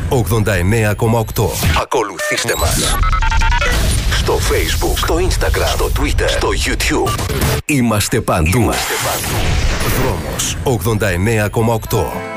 89,8. Ακολουθήστε μας στο Facebook, στο Instagram, στο Twitter, στο YouTube. Είμαστε παντού. Δρόμος 89,8.